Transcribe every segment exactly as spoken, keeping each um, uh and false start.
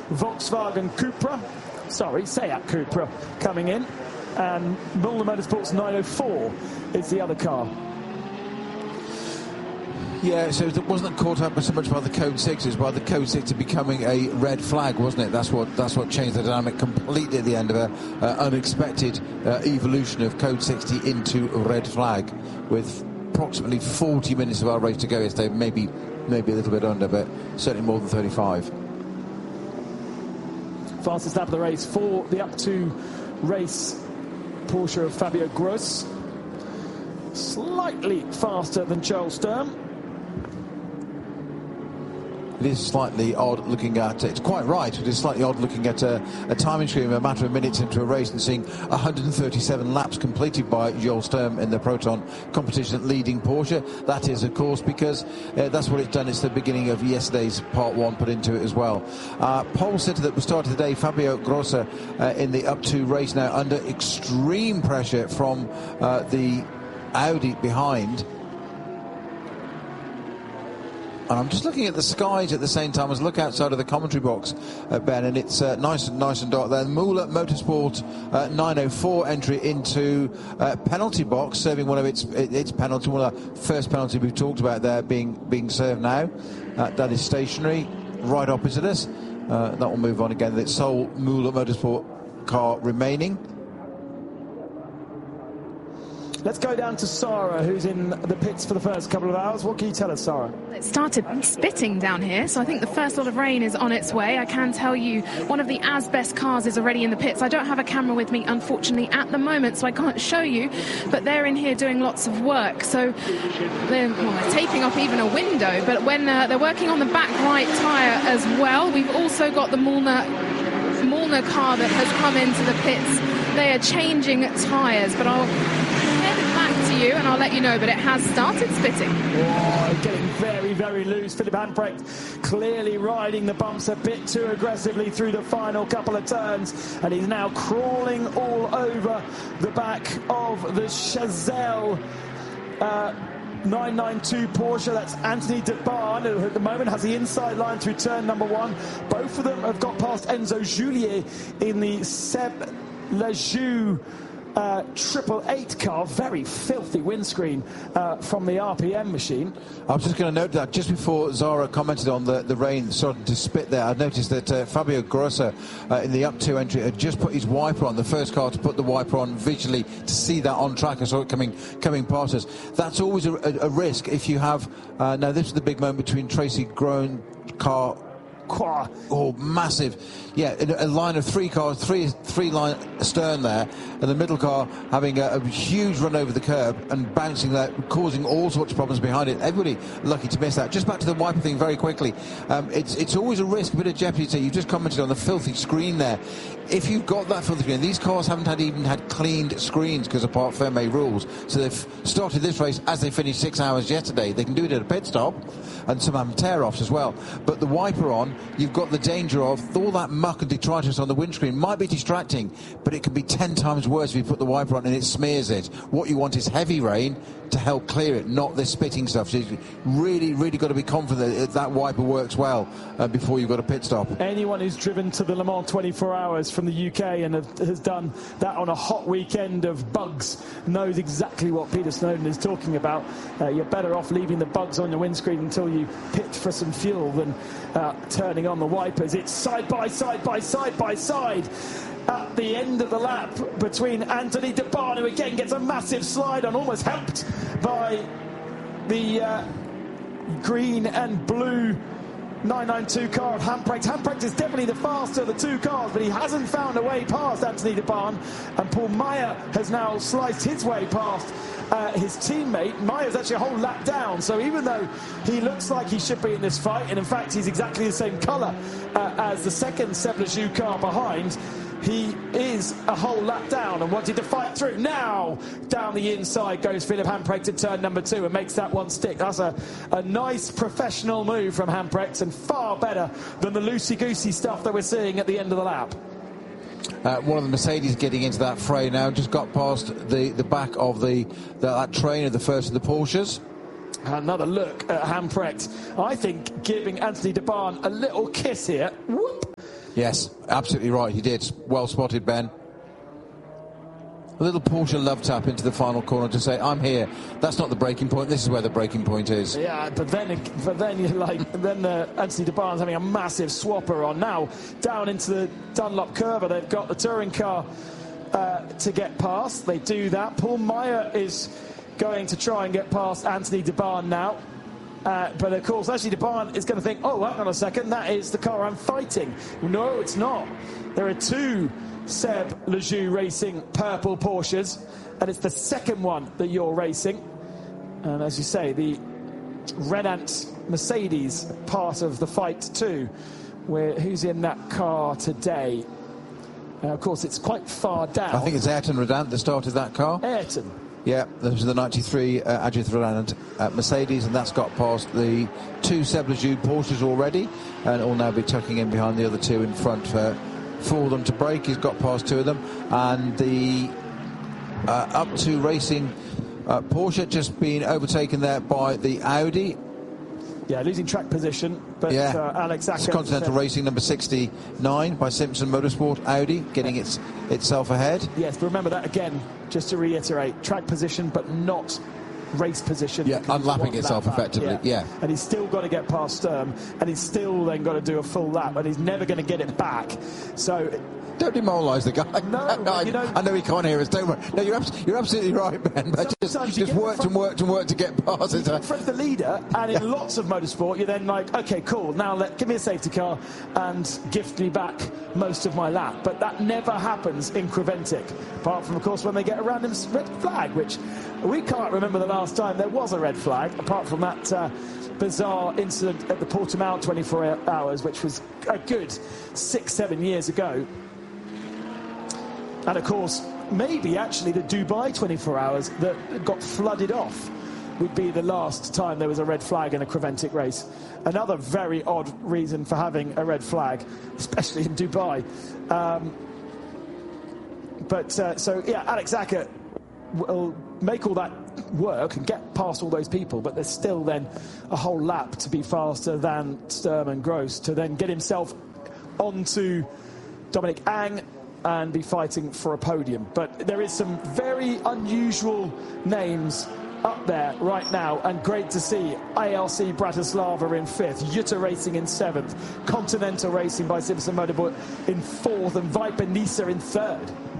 Volkswagen Cupra, sorry, Seat Cupra coming in, and Müllner Motorsports nine oh four is the other car. Yeah, so it wasn't caught up so much by the Code six, it's by the Code six becoming a red flag, wasn't it? That's what that's what changed the dynamic completely at the end of a uh, unexpected uh, evolution of Code sixty into a red flag, with approximately forty minutes of our race to go yesterday, maybe maybe a little bit under, but certainly more than thirty-five. Fastest lap of the race for the up to race Porsche of Fabio Gross. Slightly faster than Charles Sturm. It is slightly odd looking at, it's quite right, it is slightly odd looking at a, a timing screen a matter of minutes into a race and seeing one hundred thirty-seven laps completed by Jules Sturm in the Proton competition leading Porsche. That is, of course, because uh, that's what it's done. It's the beginning of yesterday's part one put into it as well. Uh, pole sitter that was started today, Fabio Grossa, uh, in the up to race now under extreme pressure from uh, the Audi behind. And I'm just looking at the skies at the same time as look outside of the commentary box, uh, Ben, and it's uh, nice and nice and dark there. Müllner Motorsport uh, nine oh four entry into uh, penalty box, serving one of its its penalty, one of the first penalty we've talked about there being being served now. Uh, that is stationary, right opposite us. Uh, that will move on again. It's sole Müllner Motorsport car remaining. Let's go down to Sarah, who's in the pits for the first couple of hours. What can you tell us, Sarah? It started spitting down here, so I think the first lot of rain is on its way. I can tell you one of the Asbest cars is already in the pits. I don't have a camera with me, unfortunately, at the moment, so I can't show you, but they're in here doing lots of work. So they're, well, they're taping off even a window, but when uh, they're working on the back right tyre as well. We've also got the Müllner, Müllner car that has come into the pits. They are changing tyres, but I'll to you and I'll let you know, but it has started spitting. Oh, getting very, very loose. Philip Hamprecht clearly riding the bumps a bit too aggressively through the final couple of turns, and he's now crawling all over the back of the Chazelle uh, nine ninety-two Porsche. That's Anthony de Barn, who at the moment has the inside line through turn number one. Both of them have got past Enzo Julier in the Seb Lajou Uh, triple eight car. Very filthy windscreen uh, from the R P M machine. I was just going to note that just before Zara commented on the, the rain starting to spit there, I noticed that uh, Fabio Grossa uh, in the up two entry had just put his wiper on, the first car to put the wiper on visually to see that on track. I saw it coming coming past us. That's always a, a, a risk if you have uh, now this is the big moment between Tracy Groen car. Oh, massive. Yeah, a line of three cars, three three line stern there, and the middle car having a, a huge run over the curb and bouncing that, causing all sorts of problems behind it. Everybody lucky to miss that. Just back to the wiper thing very quickly. Um, it's it's always a risk, a bit of jeopardy. You just commented on the filthy screen there. If you've got that filthy screen, these cars haven't had even had cleaned screens because of Parc Fermé rules. So they've started this race as they finished six hours yesterday. They can do it at a pit stop and some um, tear-offs as well. But the wiper on, you've got the danger of all that muck and detritus on the windscreen might be distracting, but it can be ten times worse if you put the wiper on and it smears it. What you want is heavy rain to help clear it, not this spitting stuff. So you've really, really got to be confident that that wiper works well uh, before you've got a pit stop. Anyone who's driven to the Le Mans twenty-four hours from the U K and have, has done that on a hot weekend of bugs knows exactly what Peter Snowden is talking about. Uh, you're better off leaving the bugs on your windscreen until you pit for some fuel than uh, turning on the wipers. It's side by side by side by side at the end of the lap between Anthony de Barn, who again gets a massive slide on, almost helped by the uh, green and blue nine ninety-two car of Hamprecht. Hamprecht is definitely the faster of the two cars, but he hasn't found a way past Anthony de Barn, and Paul Meyer has now sliced his way past uh, his teammate. Meyer's actually a whole lap down, so even though he looks like he should be in this fight, and in fact he's exactly the same colour uh, as the second Seb Lajou car behind, he is a whole lap down and wanted to fight through. Now, down the inside goes Philip Hamprecht to turn number two and makes that one stick. That's a, a nice professional move from Hamprecht, and far better than the loosey-goosey stuff that we're seeing at the end of the lap. Uh, one of the Mercedes getting into that fray now, just got past the, the back of the, the that train of the first of the Porsches. Another look at Hamprecht. I think giving Anthony de Barn a little kiss here. Whoop. Yes, absolutely right. He did. Well spotted, Ben. A little Porsche love tap into the final corner to say, I'm here. That's not the breaking point. This is where the breaking point is. Yeah, but then, but then you're like, then uh, Anthony de Barn's having a massive swapper on now down into the Dunlop Curva. They've got the touring car uh, to get past. They do that. Paul Meyer is going to try and get past Anthony de Barn now. Uh, but of course, Anthony de Barn is going to think, oh, hang on a second, that is the car I'm fighting. No, it's not. There are two Seb Lejeune Racing purple Porsches, and it's the second one that you're racing. And as you say, the Renault Mercedes part of the fight too. Where who's in that car today? Uh, of course, it's quite far down. I think it's Ayrton Redant that started that car. Ayrton. Yeah, that was the ninety-three uh, Adjith Redant uh, Mercedes, and that's got past the two Seb Lejeune Porsches already, and will now be tucking in behind the other two in front for. For them to break. He's got past two of them, and the uh, up to racing uh, Porsche just being overtaken there by the Audi. Yeah, losing track position, but yeah. uh, Alex Acker. Continental Racing number sixty-nine by Simpson Motorsport. Audi getting its itself ahead. Yes, but remember that again, just to reiterate, track position, but not race position. Yeah, unlapping itself effectively. Yeah. yeah, and he's still got to get past Sturm, and he's still then got to do a full lap, and he's never going to get it back. So don't demoralise the guy. No, no I, you know, I know he can't hear us. Don't worry. No, you're, abs you're absolutely right, Ben. But just, just worked and worked and worked to get past it. In front of the leader, and in yeah. lots of motorsport, you're then like, okay, cool. Now let give me a safety car and gift me back most of my lap. But that never happens in Creventic, apart from, of course, when they get a random red flag, which we can't remember the last time there was a red flag, apart from that uh, bizarre incident at the Portimao twenty-four hours, which was a good six, seven years ago. And of course, maybe actually the Dubai twenty-four hours that got flooded off would be the last time there was a red flag in a Creventic race. Another very odd reason for having a red flag, especially in Dubai. Um, but uh, so, yeah, Alex Acker will make all that work and get past all those people, but there's still then a whole lap to be faster than Sturm and Gross to then get himself onto Dominic Ang and be fighting for a podium. But there is some very unusual names up there right now, and great to see A L C Bratislava in fifth, Jutta Racing in seventh, Continental Racing by Simpson Motorsport in fourth, and Viper Nisa in third.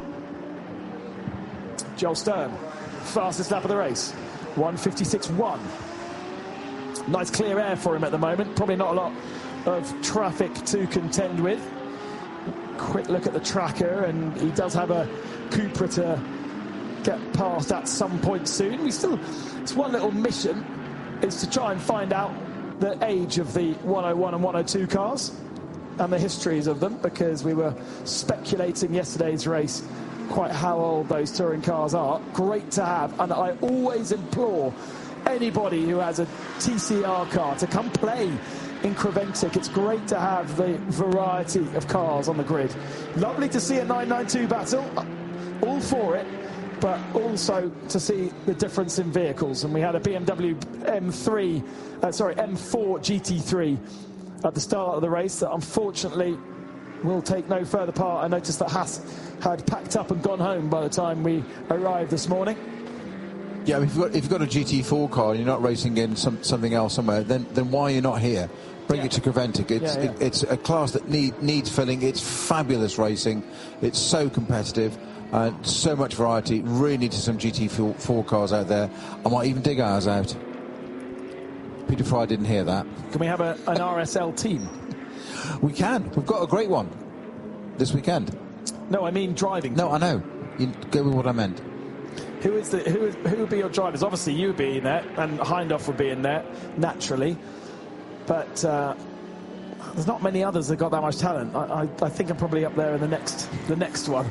Joel Sturm, fastest lap of the race, one fifty-six point one. Nice clear air for him at the moment, probably not a lot of traffic to contend with. Quick look at the tracker, and he does have a Cupra to get past at some point soon. We still, it's one little mission, is to try and find out the age of the one oh one and one oh two cars and the histories of them, because we were speculating yesterday's race quite how old those touring cars are. Great to have, and I always implore anybody who has a T C R car to come play in Creventic. It's great to have the variety of cars on the grid. Lovely to see a nine ninety-two battle, all for it, but also to see the difference in vehicles. And we had a B M W M three, uh, sorry, M four G T three at the start of the race that unfortunately will take no further part. I noticed that Haas had packed up and gone home by the time we arrived this morning. Yeah, if you've got, if you've got a G T four car and you're not racing in some, something else somewhere, then then why are you not here? Bring yeah. it to Creventic. It's, yeah, yeah. It, it's a class that need, needs filling. It's fabulous racing. It's so competitive and so much variety. Really need some G T four cars out there. I might even dig ours out. Peter Fry didn't hear that. Can we have a, an R S L team? We can. We've got a great one this weekend. No, I mean driving. No, I know. You go with what I meant. Who is the who? Who would be your drivers? Obviously, you would be in there, and Hindhoff would be in there naturally. But uh, there's not many others that got that much talent. I, I, I think I'm probably up there in the next the next one.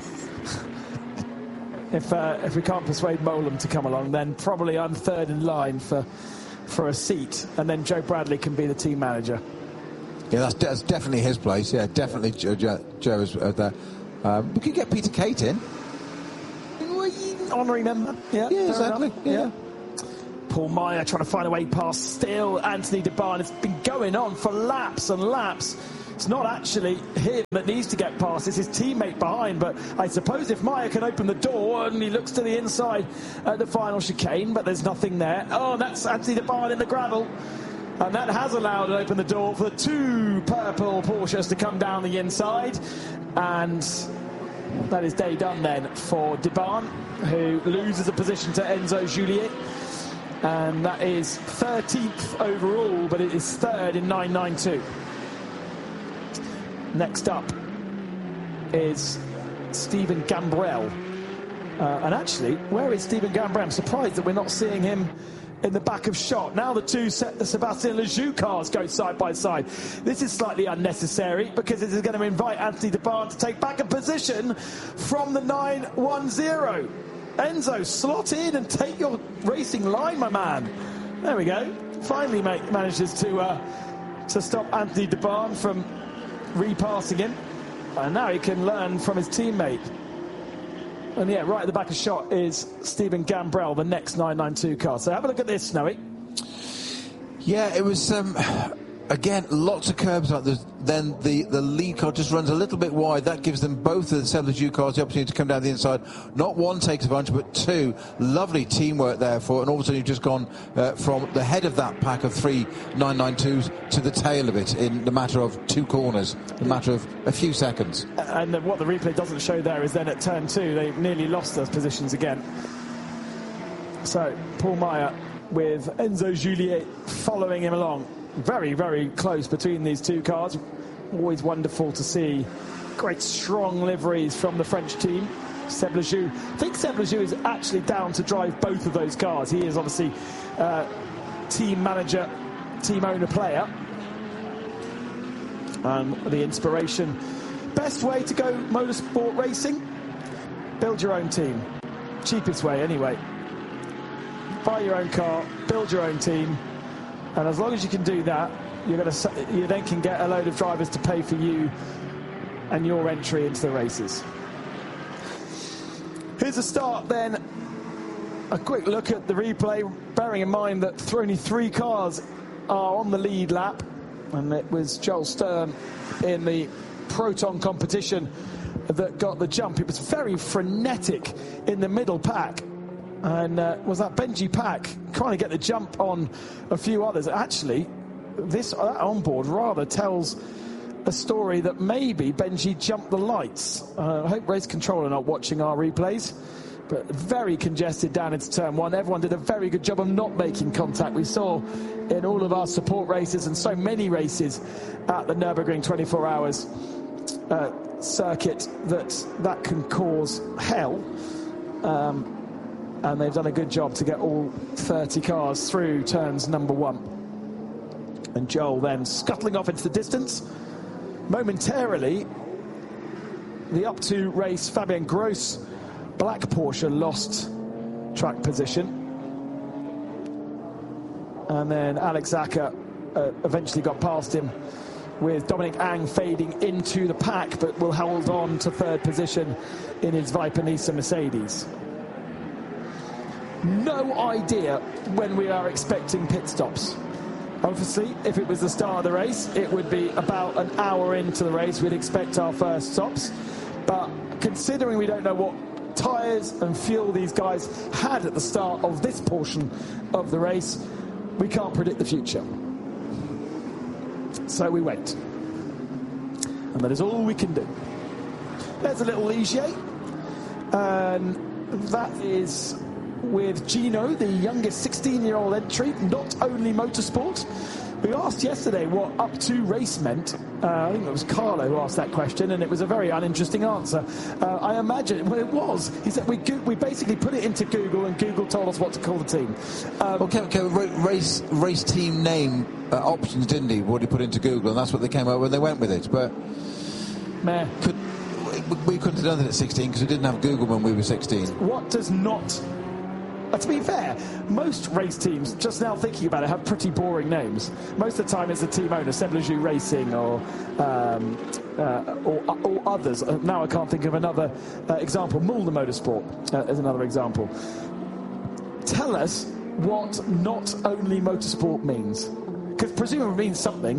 if uh, if we can't persuade Molam to come along, then probably I'm third in line for for a seat, and then Joe Bradley can be the team manager. Yeah, that's, that's definitely his place. Yeah, definitely Joe, Joe, Joe is uh, there. Um, we could get Peter Kate in. Honorary member. Yeah, yeah exactly. Yeah. yeah. Paul Meyer trying to find a way past still. Anthony de Barn. It's been going on for laps and laps. it's not actually him that needs to get past, it's his teammate behind. But I suppose if Meyer can open the door, and he looks to the inside at the final chicane, but there's nothing there. Oh, that's Anthony de Baan in the gravel. And that has allowed to open the door for the two purple Porsches to come down the inside. And that is day done then for de Baan, who loses a position to Enzo Juliet. And that is thirteenth overall, but it is third in nine ninety-two. Next up is Stephen Gambrell. Uh, and actually, where is Stephen Gambrell? I'm surprised that we're not seeing him in the back of shot. Now the two Sébastien Lejoux cars go side by side. This is slightly unnecessary because it is going to invite Anthony de Baan to take back a position from the nine one zero. Enzo, slot in and take your racing line, my man. There we go. Finally make, manages to uh, to stop Anthony de Baan from repassing him. And now he can learn from his teammate. And yeah, right at the back of shot is Stephen Gambrell, the next nine ninety-two car. So have a look at this, Snowy. Yeah, it was, um, again, lots of curbs. Like then the, the lead car just runs a little bit wide. That gives them both of the Seb Lejoux cars the opportunity to come down the inside. Not one takes a bunch, but two. Lovely teamwork there for, and all of a sudden you've just gone uh, from the head of that pack of three nine ninety-twos to the tail of it in the matter of two corners, the matter of a few seconds. And what the replay doesn't show there is then at turn two, they nearly lost those positions again. So Paul Meyer with Enzo Juliet following him along. Very, very close between these two cars. Always wonderful to see. Great strong liveries from the French team. Seb Lejoux. I think Seb Lejoux is actually down to drive both of those cars. He is obviously uh, team manager, team owner player. And the inspiration. Best way to go motorsport racing? Build your own team. Cheapest way anyway. Buy your own car, build your own team. And as long as you can do that, you're going to, you then can get a load of drivers to pay for you and your entry into the races. Here's a start then. A quick look at the replay, bearing in mind that only three cars are on the lead lap. And it was Joel Stern in the Proton competition that got the jump. It was very frenetic in the middle pack. And uh, was that Benji Pack trying to get the jump on a few others? Actually, this uh, onboard rather tells a story that maybe Benji jumped the lights. Uh, I hope Race Control are not watching our replays, but very congested down into turn one. Everyone did a very good job of not making contact. We saw in all of our support races and so many races at the Nürburgring twenty-four hours uh, circuit that that can cause hell. Um, And they've done a good job to get all thirty cars through turns number one. And Joel then scuttling off into the distance. Momentarily, the up to race, Fabian Gross, black Porsche, lost track position. And then Alex Acker uh, eventually got past him, with Dominic Ang fading into the pack, but will hold on to third position in his Viper Nissan Mercedes. No idea when we are expecting pit stops. Obviously, if it was the start of the race, it would be about an hour into the race we'd expect our first stops. But considering we don't know what tyres and fuel these guys had at the start of this portion of the race, we can't predict the future. So we wait. And that is all we can do. There's a little Ligier. And that is with Gino, the youngest sixteen-year-old entry, Not Only Motorsport. We asked yesterday what up to race meant. Uh, I think it was Carlo who asked that question, and it was a very uninteresting answer. Uh, I imagine, well, it was. He said we go- we basically put it into Google, and Google told us what to call the team. Um, okay, okay, race race team name uh, options, didn't he? What he put into Google, and that's what they came up with. They went with it, but meh. Could, we couldn't have done it at sixteen because we didn't have Google when we were sixteen. What does not? Uh, to be fair, most race teams, just now thinking about it, have pretty boring names. Most of the time it's the team owner, Seb Lejoux Racing or, um, uh, or, or others. Uh, now I can't think of another uh, example. Mulder Motorsport uh, is another example. Tell us what Not Only Motorsport means. Because presumably it means something.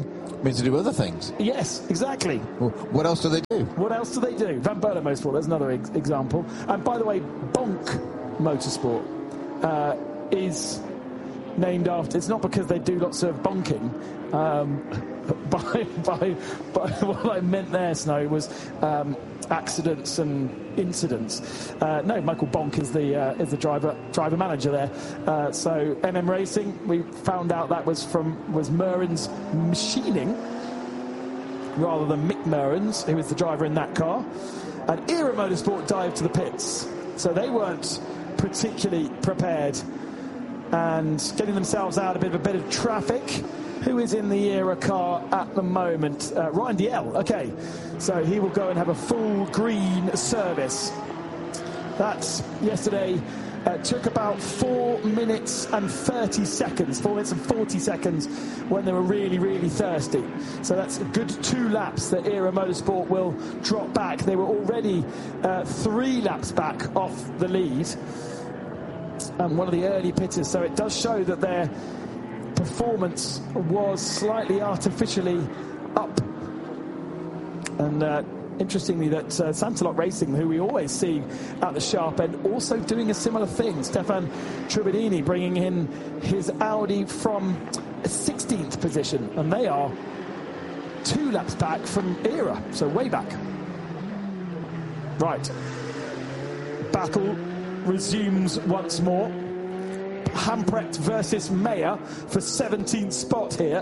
means to do other things. Yes, exactly. Well, what else do they do? What else do they do? Van Berlo Motorsport, there's another ex- example. And by the way, Bonk Motorsport uh, is named after, it's not because they do lots of bonking. Um, by, by, by what I meant there, Snow, was um, accidents and incidents. Uh, no, Michael Bonk is the uh, is the driver driver manager there. Uh, so M M Racing, we found out that was from was Meurens Machining rather than Mick Meurens, who is the driver in that car. And Era Motorsport dived to the pits, so they weren't particularly prepared and getting themselves out a bit of a bit of traffic. Who is in the Era car at the moment? Uh, Ryan Dalziel. Okay, so he will go and have a full green service. That's yesterday. Uh, took about four minutes and thirty seconds, four minutes and forty seconds when they were really, really thirsty. So that's a good two laps that Era Motorsport will drop back. They were already uh, three laps back off the lead. And one of the early pitters, so it does show that their performance was slightly artificially up. And uh, interestingly that uh, Santalot Racing, who we always see at the sharp end, also doing a similar thing. Stefan Trubadini bringing in his Audi from a sixteenth position, and they are two laps back from Era, so way back. Right, battle resumes once more. Hamprecht versus Mayer for seventeenth spot here.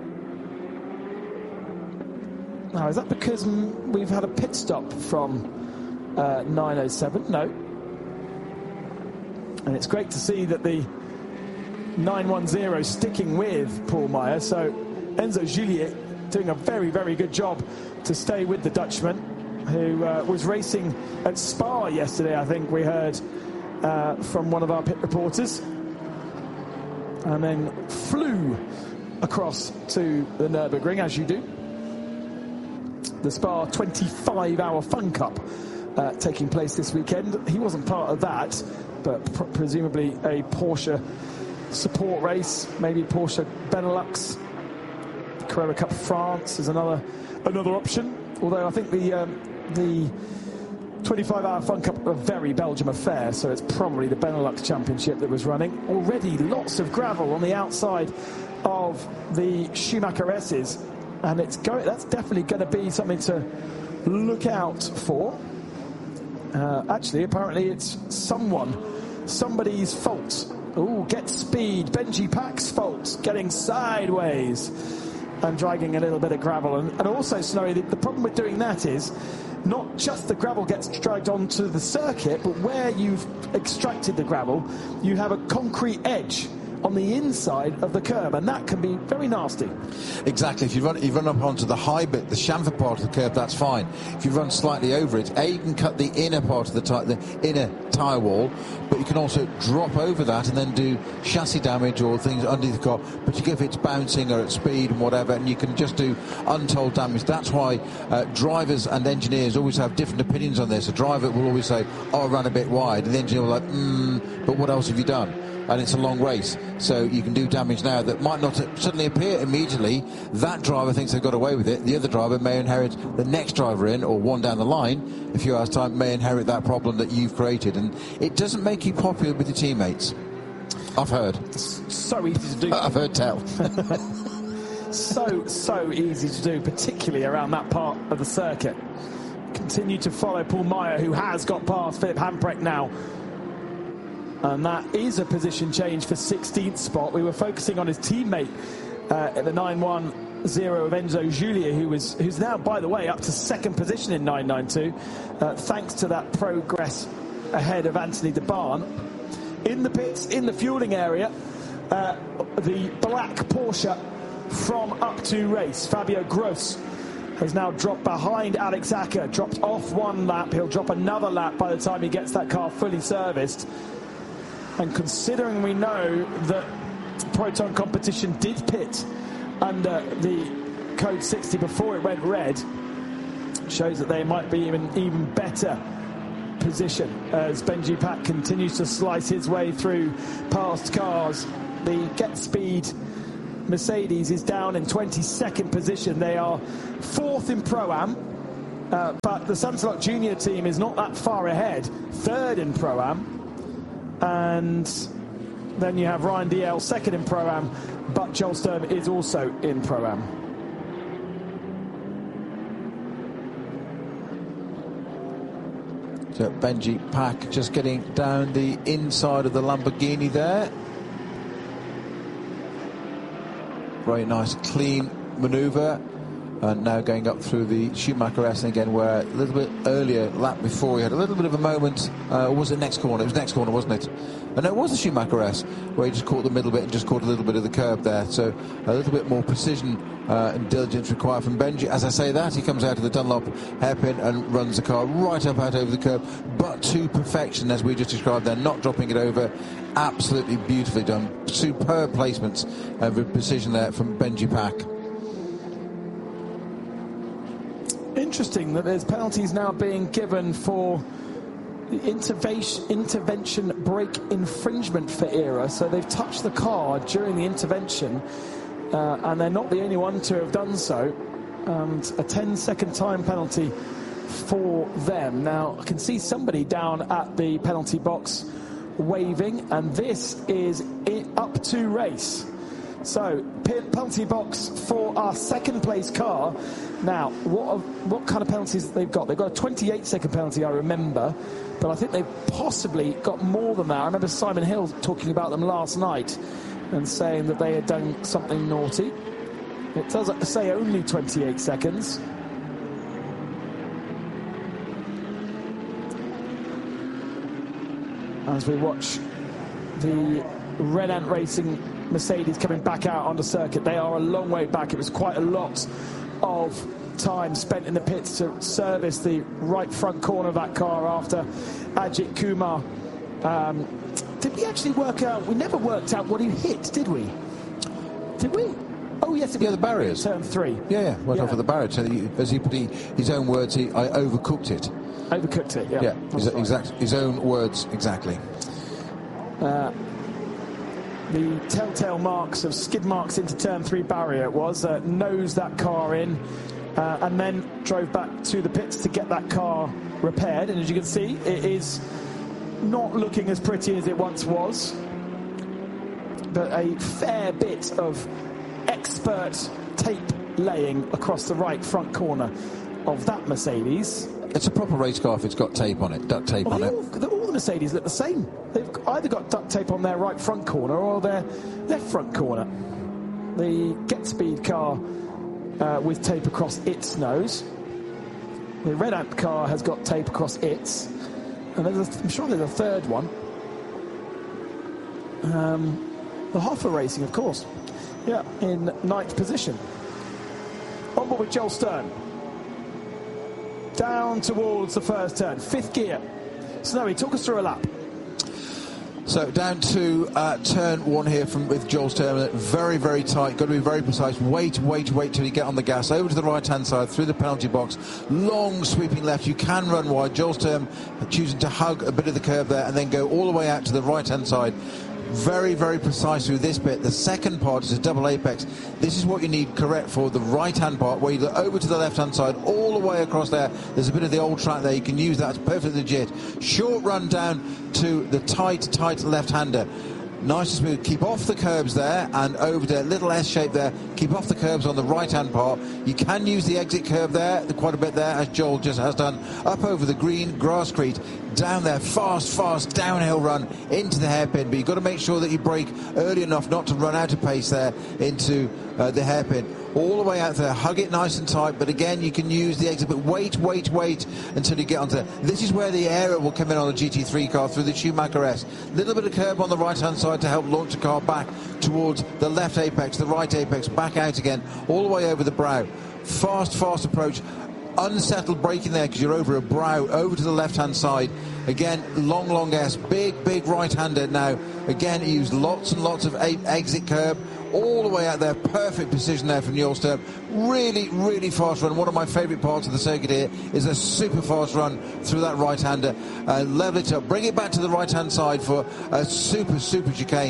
Now, is that because we've had a pit stop from uh, nine oh seven? No. And it's great to see that the nine one zero sticking with Paul Meyer. So Enzo Juliet doing a very, very good job to stay with the Dutchman, who uh, was racing at Spa yesterday, I think we heard uh, from one of our pit reporters. And then flew across to the Nürburgring, as you do. The Spa twenty-five hour Fun Cup uh, taking place this weekend. He wasn't part of that, but pr- presumably a Porsche support race, maybe Porsche Benelux. Carrera Cup France is another another option. Although I think the um, the twenty-five hour Fun Cup, a very Belgium affair, so it's probably the Benelux Championship that was running. Already lots of gravel on the outside of the Schumacher S's, and it's going, that's definitely going to be something to look out for. Uh, actually, apparently it's someone, somebody's fault. Oh, get speed, Benji Pack's fault, getting sideways and dragging a little bit of gravel. And, and also, Snowy, the, the problem with doing that is not just the gravel gets dragged onto the circuit, but where you've extracted the gravel, you have a concrete edge on the inside of the curb, and that can be very nasty. Exactly. If you run, you run up onto the high bit, the chamfer part of the curb, that's fine. If you run slightly over it, A, you can cut the inner part of the, ty- the inner tyre wall, but you can also drop over that and then do chassis damage or things underneath the car. But you if it's bouncing or at speed and whatever, and you can just do untold damage. That's why uh, drivers and engineers always have different opinions on this. A driver will always say, oh, I ran a bit wide, and the engineer will like, hmm, but what else have you done? And it's a long race, so you can do damage now that might not suddenly appear immediately. That driver thinks they've got away with it. The other driver may inherit, the next driver in, or one down the line, a few hours' time, may inherit that problem that you've created. And it doesn't make you popular with your teammates. I've heard. It's so easy to do. I've heard tell. so, so easy to do, particularly around that part of the circuit. Continue to follow Paul Meyer, who has got past Philip Hamprecht now. And that is a position change for sixteenth spot. We were focusing on his teammate uh, at the nine one zero of Enzo Julia, who was who's now, by the way, up to second position in nine ninety-two, uh, thanks to that progress ahead of Anthony de Barn. In the pits, in the fueling area, uh, the black Porsche from Up to Race, Fabio Gross, has now dropped behind Alex Acker, dropped off one lap. He'll drop another lap by the time he gets that car fully serviced. And considering we know that Proton Competition did pit under the code sixty before it went red, shows that they might be in even better position as Benji Pack continues to slice his way through past cars. The Get Speed Mercedes is down in twenty-second position. They are fourth in Pro-Am, uh, but the Sansalot Junior team is not that far ahead, third in Pro-Am. And then you have Ryan D L, second in Pro-Am, but Joel Sturm is also in Pro-Am. So Benji Pack just getting down the inside of the Lamborghini there. Very nice, clean manoeuvre. And now going up through the Schumacher S again, where a little bit earlier, lap before, he had a little bit of a moment. Uh, or was it next corner? It was next corner, wasn't it? And it was the Schumacher S, where he just caught the middle bit and just caught a little bit of the curb there. So a little bit more precision uh, and diligence required from Benji. As I say that, he comes out of the Dunlop hairpin and runs the car right up out over the curb, but to perfection, as we just described there, not dropping it over. Absolutely beautifully done. Superb placements of precision there from Benji Pack. Interesting that there's penalties now being given for intervention, intervention brake infringement for ERA. So they've touched the car during the intervention, uh, and they're not the only one to have done so. And a ten second time penalty for them. Now, I can see somebody down at the penalty box waving, and this is it up to race. So, penalty box for our second place car. Now, what what kind of penalties they've got? They've got a twenty-eight second penalty, I remember, but I think they've possibly got more than that. I remember Simon Hill talking about them last night and saying that they had done something naughty. It does say only twenty-eight seconds. As we watch the Red Ant Racing Mercedes coming back out on the circuit. They are a long way back. It was quite a lot of time spent in the pits to service the right front corner of that car after Ajit Kumar. Um, did we actually work out? We never worked out what he hit, did we? Did we? Oh, yes. It yeah, the barriers. Turn three. Yeah, yeah. Went yeah. off of the barrier. So he, as he put he, his own words, he, I overcooked it. Overcooked it, yeah. Yeah, his, exact, his own words, exactly. Uh, the telltale marks of skid marks into turn three barrier it was, uh, nosed that car in uh, and then drove back to the pits to get that car repaired. And as you can see, it is not looking as pretty as it once was, but a fair bit of expert tape laying across the right front corner of that Mercedes. It's a proper race car if it's got tape on it, duct tape well, on all, it. All the Mercedes look the same. They've either got duct tape on their right front corner or their left front corner. The Get Speed car uh, with tape across its nose. The Red Ant car has got tape across its. And there's a, I'm sure there's a third one. Um, the Hoffa Racing, of course. Yeah, in ninth position. On board with Joel Sturm. Down towards the first turn, fifth gear. Snowy, talk us through a lap. So down to uh, turn one here from with Joel Sturm. Very, very tight. Got to be very precise. Wait, wait, wait till you get on the gas. Over to the right-hand side, through the penalty box. Long sweeping left. You can run wide. Joel Sturm choosing to hug a bit of the curb there and then go all the way out to the right-hand side. Very, very precise through this bit. The second part is a double apex. This is what you need correct for the right-hand part, where you go over to the left-hand side, all the way across there. There's a bit of the old track there. You can use that. It's perfectly legit. Short run down to the tight, tight left-hander. Nice and smooth. Keep off the curbs there and over there. Little S shape there. Keep off the curbs on the right-hand part. You can use the exit curb there, quite a bit there, as Joel just has done. Up over the green, Grasscrete. Down there, fast, fast, downhill run into the hairpin. But you've got to make sure that you brake early enough not to run out of pace there into uh, the hairpin. All the way out there, hug it nice and tight, but again, you can use the exit, but wait, wait, wait until you get onto there. This is where the aero will come in on the G T three car through the Schumacher S. Little bit of curb on the right-hand side to help launch the car back towards the left apex, the right apex, back out again, all the way over the brow. Fast, fast approach. Unsettled braking there because you're over a brow, over to the left-hand side. Again, long, long S, big, big right-hander now. Again, he used lots and lots of exit curb. All the way out there, perfect precision there from Joel Sturm. Really, really fast run. One of my favourite parts of the circuit here is a super fast run through that right-hander. Uh, level it up, bring it back to the right-hand side for a super, super chicane.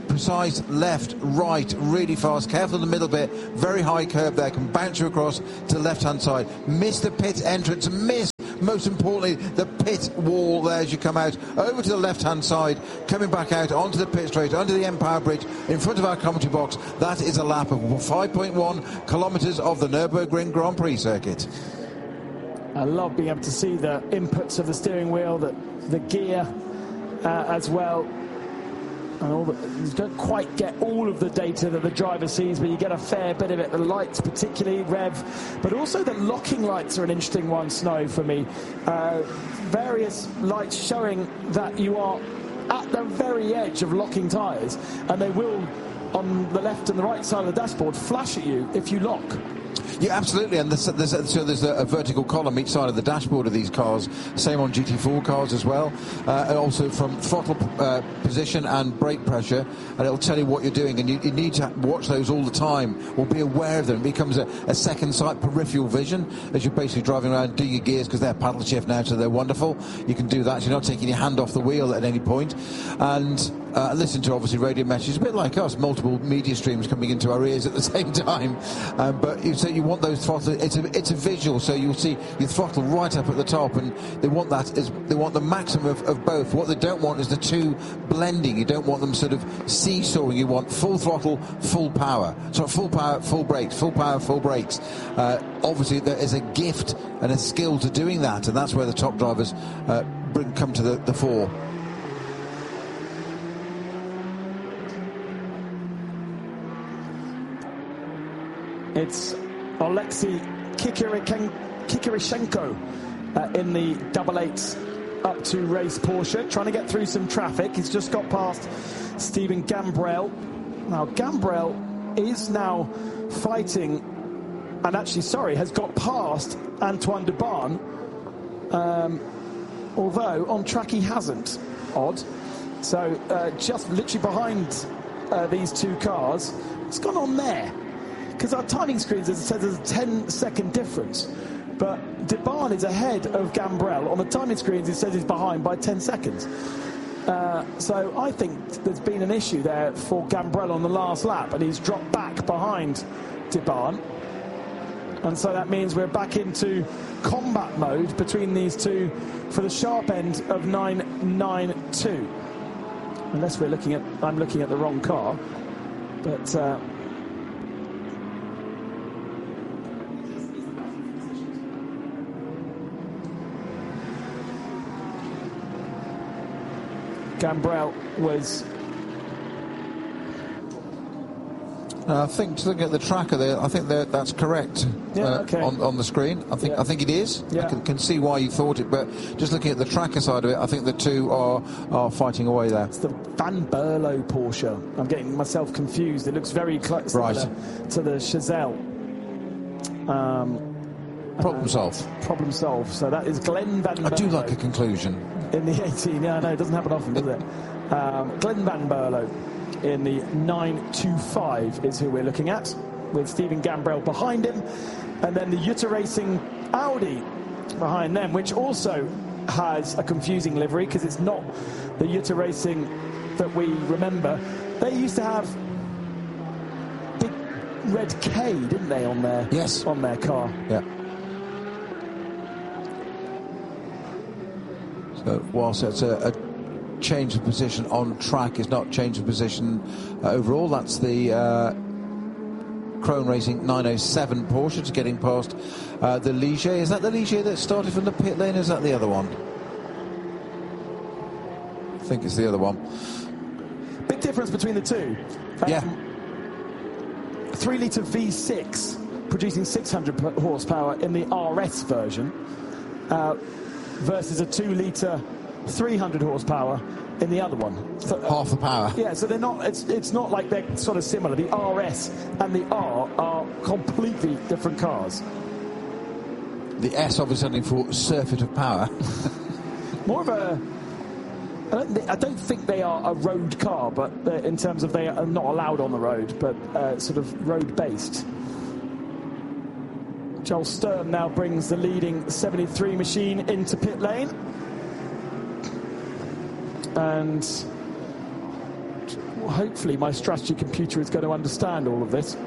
precise left, right, really fast. Careful in the middle bit. Very high curve there. Can bounce you across to the left-hand side. Miss the pit entrance. Miss, most importantly, the pit wall there as you come out. Over to the left-hand side. Coming back out onto the pit straight, under the Empire Bridge, in front of our commentary box. That is a lap of five point one kilometres of the Nürburgring Grand Prix circuit. I love being able to see the inputs of the steering wheel, the, the gear uh, as well. And all the, you don't quite get all of the data that the driver sees, but you get a fair bit of it. The lights, particularly Rev, but also the locking lights are an interesting one, Snow, for me. Uh, various lights showing that you are at the very edge of locking tyres, and they will, on the left and the right side of the dashboard, flash at you if you lock. Yeah, absolutely, and there's, there's, a, so there's a, a vertical column each side of the dashboard of these cars, same on G T four cars as well, uh, and also from throttle uh, position and brake pressure, and it'll tell you what you're doing, and you, you need to watch those all the time, or be aware of them. It becomes a, a second sight, peripheral vision, as you're basically driving around, doing your gears, because they're paddle shift now, so they're wonderful. You can do that, so you're not taking your hand off the wheel at any point, and uh, listen to, obviously, radio messages, a bit like us, multiple media streams coming into our ears at the same time, um, but you, so you want those throttle, it's a, it's a visual, so you'll see your throttle right up at the top, and they want that, is they want the maximum of, of both. What they don't want is the two blending. You don't want them sort of seesawing. You want full throttle, full power. So full power, full brakes, full power, full brakes. Uh, obviously, there is a gift and a skill to doing that, and that's where the top drivers uh, bring, come to the, the fore. It's Alexei Kikirishenko uh, in the double eight up to race Porsche, trying to get through some traffic. He's just got past Stephen Gambrell. Now, Gambrell is now fighting, and actually, sorry, has got past Antoine de Barn, um, although on track he hasn't. Odd. So, uh, just literally behind uh, these two cars. What's gone on there? Because our timing screens, as it says, there's a ten second difference. But de Barn is ahead of Gambrell. On the timing screens, it says he's behind by ten seconds. Uh, so I think there's been an issue there for Gambrell on the last lap, and he's dropped back behind de Barn. And so that means we're back into combat mode between these two for the sharp end of nine nine two. Unless we're looking at, I'm looking at the wrong car. But... Uh, Gambrell was... Uh, I think, to look at the tracker there, I think that that's correct. Yeah, uh, okay. on, on the screen. I think yeah. I think it is. Yeah. I can, can see why you thought it, but just looking at the tracker side of it, I think the two are, are fighting away there. It's the Van Berlo Porsche. I'm getting myself confused. It looks very close right. to the Chazelle. Um, Problem uh, solved. Problem solved. So that is Glenn Van Berlo. I do like a conclusion. In the eighteen, yeah, I know, it doesn't happen often, does it? Um, Glenn Van Berlo in the nine two five is who we're looking at, with Stephen Gambrell behind him, and then the Jutta Racing Audi behind them, which also has a confusing livery, because it's not the Jutta Racing that we remember. They used to have big red K, didn't they, on their, yes. on their car? Yeah. So whilst it's a, a change of position on track, it's not change of position uh, overall. That's the uh, Krone Racing nine oh seven Porsche. It's getting past uh, the Ligier. Is that the Ligier that started from the pit lane, or is that the other one? I think it's the other one. Big difference between the two. Um, yeah. three litre V six producing six hundred horsepower in the R S version. Uh, versus a two litre three hundred horsepower in the other one. So, half the power. Yeah, so they're not, it's it's not like they're sort of similar. The R S and the R are completely different cars. The S obviously for surfeit of power. More of a... I don't, th- I don't think they are a road car, but uh, in terms of they are not allowed on the road, but uh, sort of road-based. Joel Sturm now brings the leading seventy-three machine into pit lane. And hopefully my strategy computer is going to understand all of this.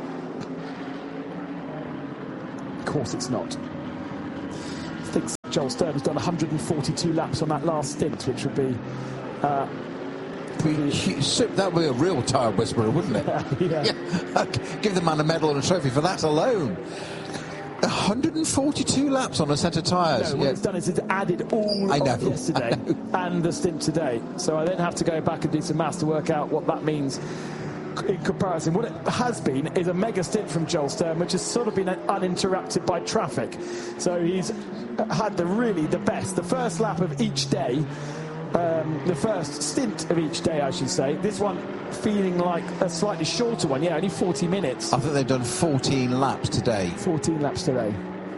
Of course it's not. I think Joel Stern has done one hundred forty-two laps on that last stint, which would be... Uh, that would be a real tyre whisperer, wouldn't it? yeah. yeah. Give the man a medal and a trophy for that alone. one hundred forty-two laps on a set of tyres. No, what yeah. it's done is it's added all I know. of yesterday and the stint today. So I then have to go back and do some maths to work out what that means in comparison. What it has been is a mega stint from Joel Stern, which has sort of been uninterrupted by traffic. So he's had the really the best. The first lap of each day, um, the first stint of each day, I should say. This one feeling like a slightly shorter one. Yeah, only forty minutes. I think they've done fourteen laps today. fourteen laps today.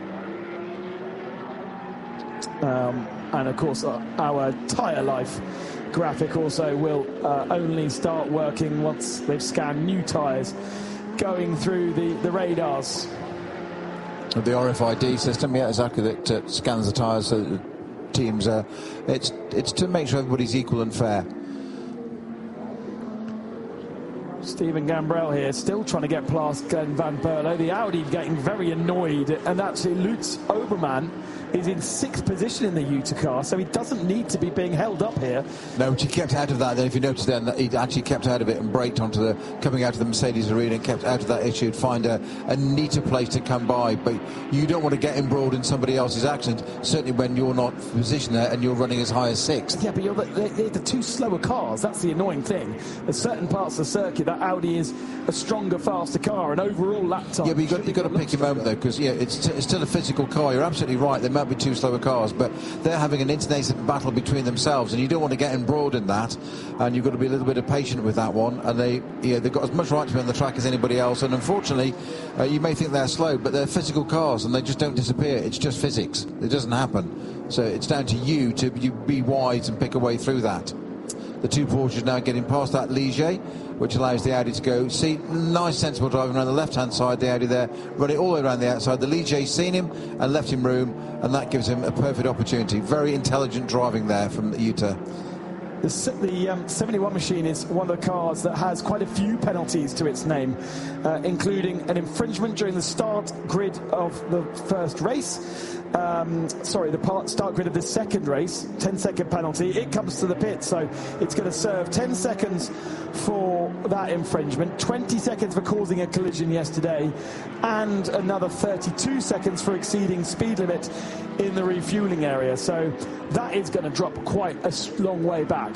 Um, and of course, uh, our tyre life graphic also will uh, only start working once they've scanned new tyres going through the, the radars. The R F I D system, yeah, exactly, that uh, scans the tyres so that the teams, uh, it's, it's to make sure everybody's equal and fair. Stephen Gambrell here, still trying to get past Glenn Van Berlo. The Audi getting very annoyed, and actually Lutz Obermann is in sixth position in the Utah car, so he doesn't need to be being held up here. No, but he kept out of that. Then, if you notice, then he actually kept out of it and braked onto the coming out of the Mercedes arena and kept out of that issue. Find a, a neater place to come by, but you don't want to get embroiled in somebody else's accident. Certainly when you're not positioned there and you're running as high as sixth. Yeah, but you're the, they're, they're the two slower cars. That's the annoying thing. At certain parts of the circuit, that Audi is a stronger, faster car, and overall lap time. Yeah, but you've got, you've got to pick your moment though, because yeah, it's, t- it's still a physical car. You're absolutely right. There might be two slower cars, but they're having an internecine battle between themselves, and you don't want to get embroiled in that. And you've got to be a little bit of patient with that one. And they, yeah, they've got as much right to be on the track as anybody else. And unfortunately, uh, you may think they're slow, but they're physical cars, and they just don't disappear. It's just physics. It doesn't happen. So it's down to you to you be wise and pick a way through that. The two Porsches now getting past that Ligier, which allows the Audi to go. See, nice, sensible driving around the left-hand side. The Audi there, running all the way around the outside. The Ligier's seen him and left him room, and that gives him a perfect opportunity. Very intelligent driving there from Utah. The, the um, seventy-one machine is one of the cars that has quite a few penalties to its name, uh, including an infringement during the start grid of the first race. Um, sorry, the start grid of the second race, ten second penalty. It comes to the pit, so it's going to serve ten seconds for that infringement, twenty seconds for causing a collision yesterday, and another thirty-two seconds for exceeding speed limit in the refueling area. So that is going to drop quite a long way back.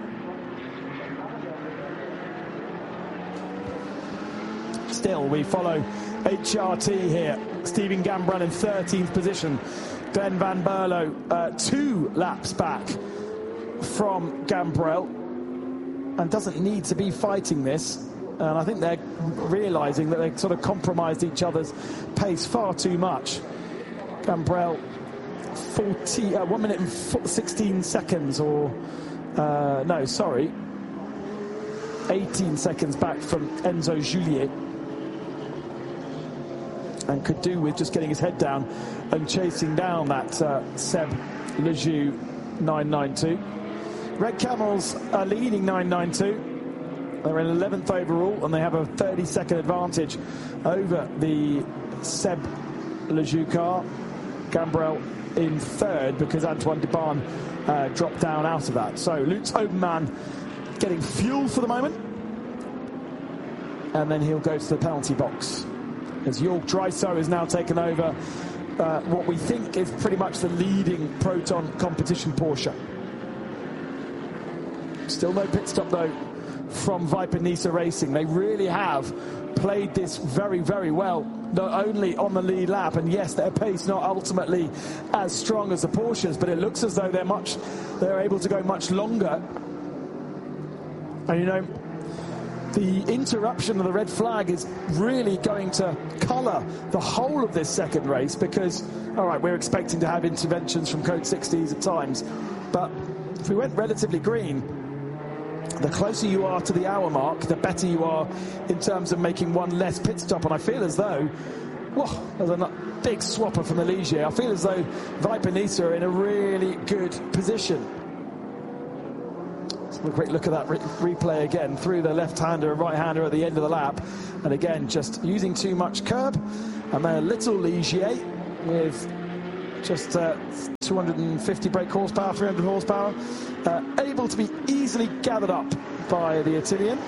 Still, we follow H R T here. Stephen Gambrell in thirteenth position. Glenn Van Berlo uh, two laps back from Gambrell, and doesn't need to be fighting this. And I think they're realising that they've sort of compromised each other's pace far too much. Gambrell, forty, uh, one minute and sixteen seconds, or uh, no, sorry, eighteen seconds back from Enzo Julier. And could do with just getting his head down and chasing down that uh, Seb Lejeune nine ninety-two. Red Camels are leading nine ninety-two. They're in eleventh overall, and they have a thirty second advantage over the Seb Lejeune car. Gambrell in third because Antoine Debon uh, dropped down out of that. So Lutz Obermann getting fuel for the moment, and then he'll go to the penalty box, as Jörg Dreiso is now taken over uh, what we think is pretty much the leading Proton competition Porsche. Still no pit stop though from Viper Nisa Racing. They really have played this very, very well, not only on the lead lap, and yes, their pace not ultimately as strong as the Porsches, but it looks as though they're much, they're able to go much longer. And you know, the interruption of the red flag is really going to colour the whole of this second race, because, all right, we're expecting to have interventions from Code sixties at times, but if we went relatively green, the closer you are to the hour mark, the better you are in terms of making one less pit stop. And I feel as though, whoa, there's a big swapper from the Ligier. I feel as though Viper Nisa are in a really good position. a quick look at that re replay again. Through the left-hander and right-hander at the end of the lap. And again, just using too much curb. And then a little Ligier with just uh, two hundred fifty brake horsepower, three hundred horsepower. Uh, able to be easily gathered up by the Italian.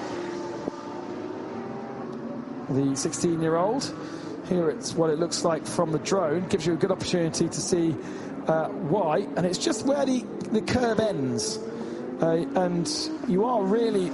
The sixteen-year-old. Here it's what it looks like from the drone. Gives you a good opportunity to see uh, why. And it's just where the, the curve ends. Uh, and you are really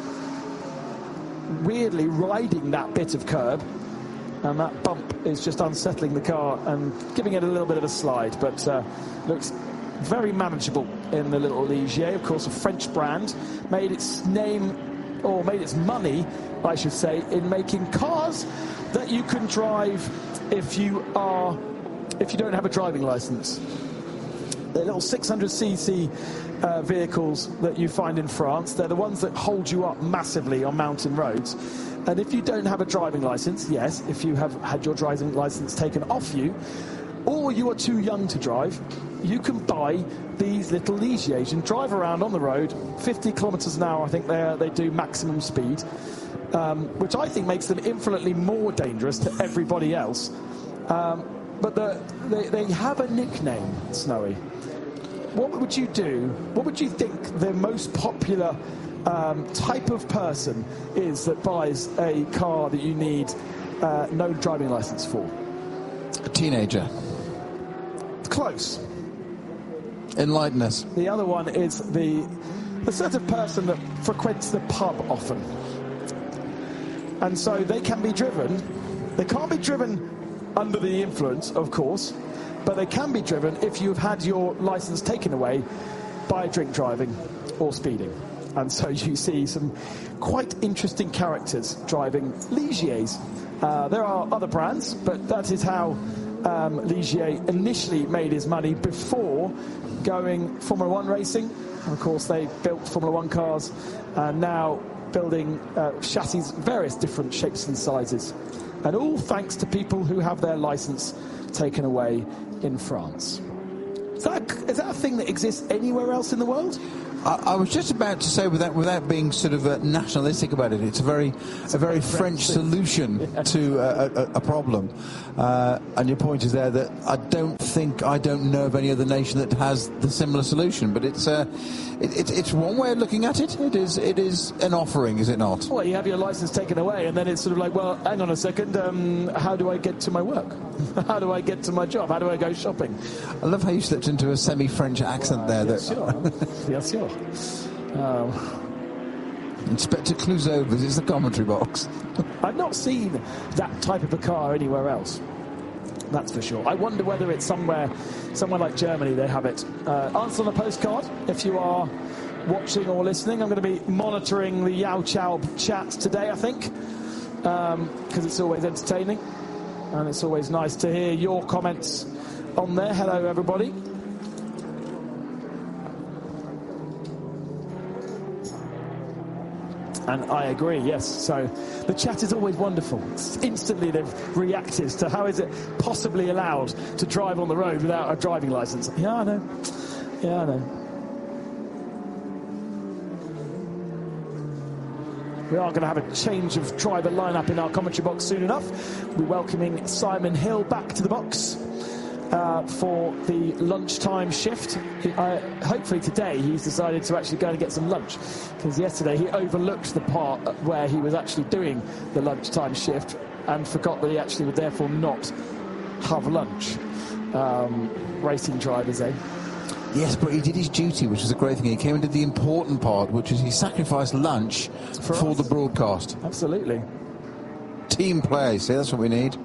weirdly riding that bit of curb. And that bump is just unsettling the car and giving it a little bit of a slide. But uh, looks very manageable in the little Ligier. Of course, a French brand. Made its name, or made its money, I should say, in making cars that you can drive if you are if you don't have a driving license. They're little six hundred c c uh, vehicles that you find in France. They're the ones that hold you up massively on mountain roads. And if you don't have a driving license, yes, if you have had your driving license taken off you, or you are too young to drive, you can buy these little Ligiers and drive around on the road. fifty kilometers an hour, I think they are, they do maximum speed. Um, which I think makes them infinitely more dangerous to everybody else. Um, but the, they, they have a nickname, Snowy. What would you do? What would you think the most popular um, type of person is that buys a car that you need uh, no driving license for? A teenager. Close. Enlighten us. The other one is the, the sort of person that frequents the pub often. And so they can be driven, they can't be driven under the influence, of course, but they can be driven if you've had your license taken away by drink driving or speeding. And so you see some quite interesting characters driving Ligiers. Uh, there are other brands, but that is how um, Ligier initially made his money before going Formula One racing. And of course, they built Formula One cars, and now building uh, chassis, various different shapes and sizes, and all thanks to people who have their license taken away in France. Is that, is that a thing that exists anywhere else in the world? I, I was just about to say, without without being sort of uh, nationalistic about it, it's a very it's a very French, French solution yeah. to uh, a, a problem. Uh, and your point is there that I don't think I don't know of any other nation that has the similar solution. But it's uh, it, it, it's one way of looking at it. It is it is an offering, is it not? Well, you have your license taken away, and then it's sort of like, well, hang on a second, um, how do I get to my work? How do I get to my job? How do I go shopping? I love how you slipped into a semi-French accent uh, there. Yes, that sure. Yes, sure. Um, Inspector Clouseau visits the commentary box. I've not seen that type of a car anywhere else. That's for sure. I wonder whether it's somewhere, somewhere like Germany, they have it. Uh, answer on a postcard if you are watching or listening. I'm going to be monitoring the Yao Chow chat today, I think, because um, it's always entertaining and it's always nice to hear your comments on there. Hello, everybody. And I agree, yes. So the chat is always wonderful. Instantly they've reacted to how is it possibly allowed to drive on the road without a driving license. Yeah, I know. Yeah, I know. We are going to have a change of driver lineup in our commentary box soon enough. We're welcoming Simon Hill back to the box uh, for the lunchtime shift. Uh, hopefully today he's decided to actually go and get some lunch, because yesterday he overlooked the part where he was actually doing the lunchtime shift and forgot that he actually would therefore not have lunch. Um, racing drivers, eh? Yes, but he did his duty, which was a great thing. He came and did the important part, which is he sacrificed lunch for, for the broadcast. Absolutely. Team play, see, that's what we need.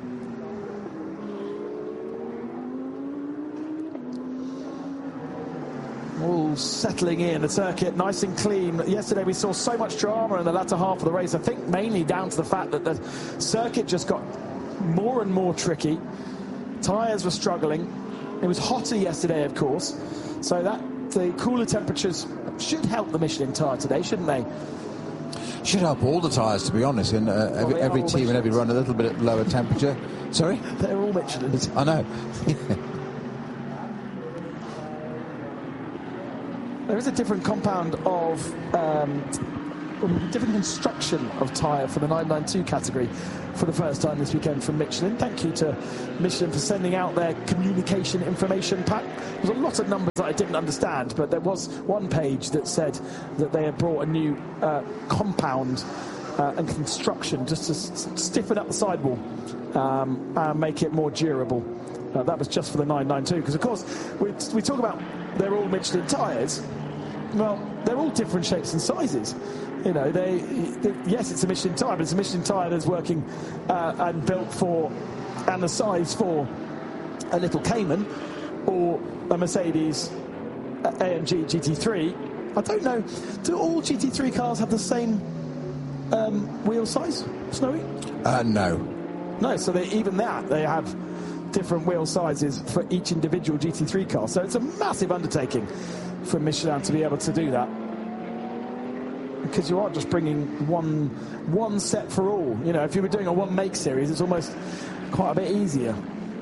All settling in, the circuit nice and clean. Yesterday we saw so much drama in the latter half of the race, I think mainly down to the fact that the circuit just got more and more tricky. Tyres were struggling. It was hotter yesterday, of course, so that the cooler temperatures should help the Michelin tyre today, shouldn't they? Should help all the tyres, to be honest, in uh, every, well, every team and every run a little bit at lower temperature. Sorry? They're all Michelins. I know. there is a different compound of um, different construction of tyre for the nine ninety-two category for the first time this weekend from Michelin. Thank you to Michelin for sending out their communication information pack. There was a lot of numbers that I didn't understand, but there was one page that said that they had brought a new uh, compound uh, and construction just to s stiffen up the sidewall um, and make it more durable. Uh, that was just for the nine ninety-two, because of course we, we talk about they're all Michelin tyres. Well, they're all different shapes and sizes. You know, they, they yes, it's a Michelin tyre, but it's a Michelin tyre that's working uh, and built for, and the size for a little Cayman or a Mercedes A M G G T three. I don't know, do all G T three cars have the same um, wheel size, Snowy? Uh, no. No, so they, even that, they have different wheel sizes for each individual G T three car. So it's a massive undertaking for Michelin to be able to do that, because you are just bringing one one set for all. You know, if you were doing a one make series, it's almost quite a bit easier.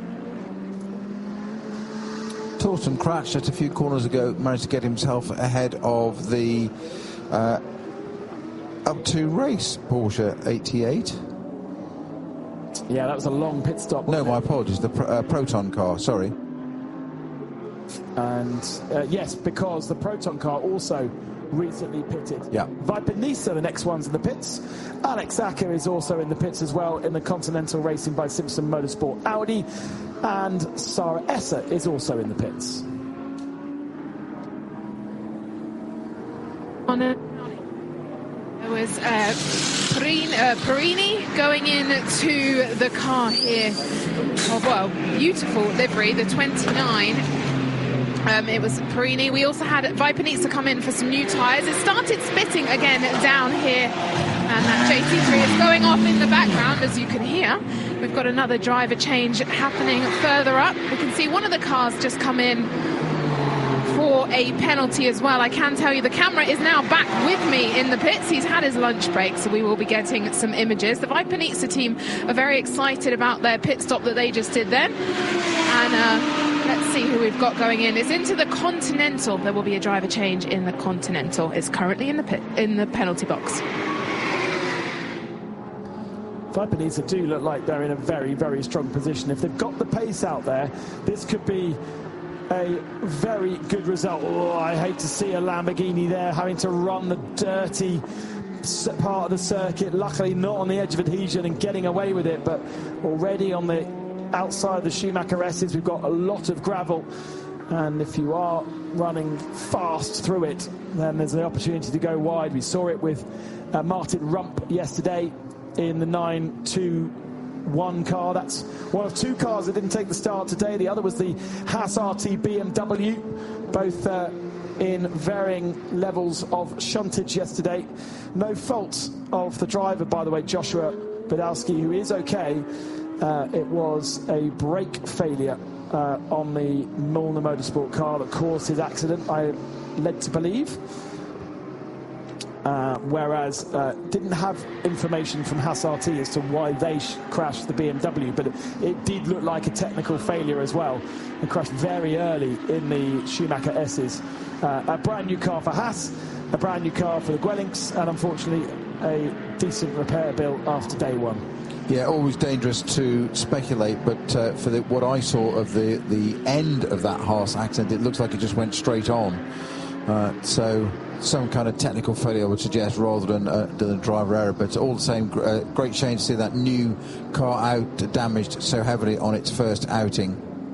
Thorsten Kratsch just a few corners ago managed to get himself ahead of the uh, up to race Porsche eighty-eight. Yeah, that was a long pit stop. No, my it? apologies. The uh, Proton car, sorry. And uh, yes, because the Proton car also recently pitted. Yeah. Viper Nice, the next one's in the pits. Alex Acker is also in the pits as well in the Continental Racing by Simpson Motorsport Audi. And Sarah Esser is also in the pits. On a, there was uh, Perini, uh, Perini going into the car here. Oh, well, beautiful livery, the twenty-nine. Um, it was Perini. We also had Viper needs to come in for some new tyres. It started spitting again down here, and that J T three is going off in the background, as you can hear. We've got another driver change happening further up. We can see one of the cars just come in for a penalty as well. I can tell you the camera is now back with me in the pits. He's had his lunch break, so we will be getting some images. The Viper Nizza team are very excited about their pit stop that they just did then. And uh, let's see who we've got going in. It's into the Continental. There will be a driver change in the Continental. It's currently in the pit, in the penalty box. Viper Nizza do look like they're in a very, very strong position. If they've got the pace out there, this could be a very good result. Oh, I hate to see a Lamborghini there having to run the dirty part of the circuit. Luckily not on the edge of adhesion and getting away with it, but already on the outside of the Schumacher S's, we've got a lot of gravel. And if you are running fast through it, then there's an opportunity to go wide. We saw it with uh, Martin Rump yesterday in the nine two one car. That's one of two cars that didn't take the start today. The other was the Haas R T B M W, both uh, in varying levels of shuntage yesterday. No fault of the driver, by the way, Joshua Badowski, who is okay. Uh, it was a brake failure uh, on the Milner Motorsport car that caused his accident, I led to believe. Uh, whereas uh, didn't have information from Haas R T as to why they crashed the B M W, but it, it did look like a technical failure as well. It crashed very early in the Schumacher S's. Uh, a brand new car for Haas, a brand new car for the Guelinks, and unfortunately a decent repair bill after day one. Yeah, always dangerous to speculate, but uh, for the, what I saw of the, the end of that Haas accident, it looks like it just went straight on. Uh, so some kind of technical failure, I would suggest, rather than, uh, than a driver error. But all the same, uh, great shame to see that new car out damaged so heavily on its first outing.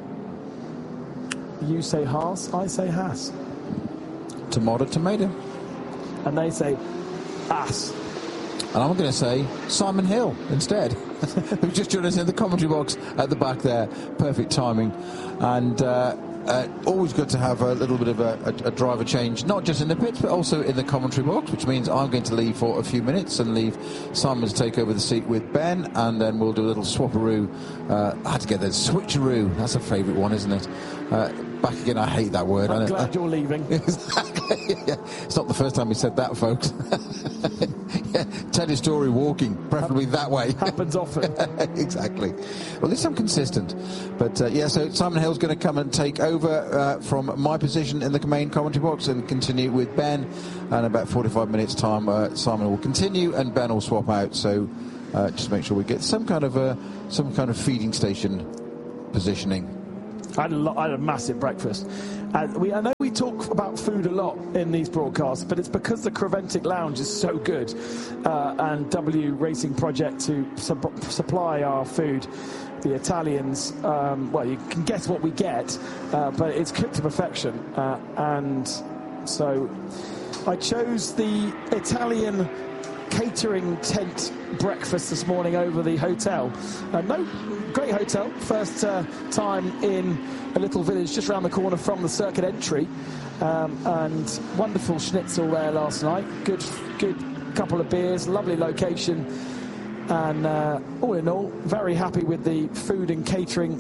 You say Haas, I say Haas. Tomato, tomato. And they say ass. And I'm going to say Simon Hill instead, who just joined us in the commentary box at the back there. Perfect timing. And uh, uh, always good to have a little bit of a, a, a driver change, not just in the pits, but also in the commentary box, which means I'm going to leave for a few minutes and leave Simon to take over the seat with Ben, and then we'll do a little swapperoo. Uh, I had to get that switcheroo. That's a favourite one, isn't it? Uh, back again, I hate that word. I'm I glad I, you're leaving. Exactly. Yeah. It's not the first time we said that, folks. Tell your story walking, preferably that way. Happens often. Exactly. Well, at least I'm consistent. But uh, yeah, so Simon Hill's going to come and take over uh, from my position in the main commentary box and continue with Ben. And about forty-five minutes time, uh, Simon will continue and Ben will swap out. So uh, just make sure we get some kind of a some kind of feeding station positioning. I had a, lot, I had a massive breakfast. And we, I know we talk about food a lot in these broadcasts, but it's because the Creventic Lounge is so good, uh, and W Racing Project to sub- supply our food. The Italians, um, well, you can guess what we get, uh, but it's cooked to perfection. Uh, and so I chose the Italian catering tent breakfast this morning over the hotel. Uh, no, great hotel. First uh, time in a little village just around the corner from the circuit entry, um, and wonderful schnitzel there last night. Good, good couple of beers. Lovely location, and uh, all in all, very happy with the food and catering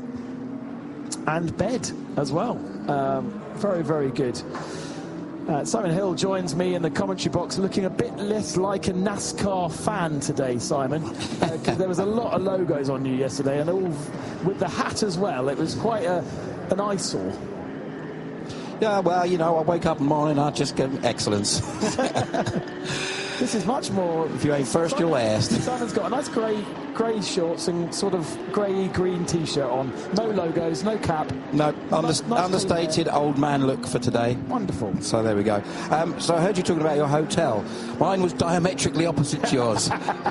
and bed as well. Um, very, very good. Uh, Simon Hill joins me in the commentary box, looking a bit less like a NASCAR fan today, Simon, because uh, there was a lot of logos on you yesterday, and all with the hat as well. It was quite a, an eyesore. Yeah, well, you know, I wake up in the morning, I just get excellence. This is much more... If you ain't first, Simon, you're last. Simon's got a nice grey grey shorts and sort of grey-green T-shirt on. No logos, no cap. No, under, nice, nice understated old man look for today. Wonderful. So there we go. Um, so I heard you talking about your hotel. Mine was diametrically opposite to yours.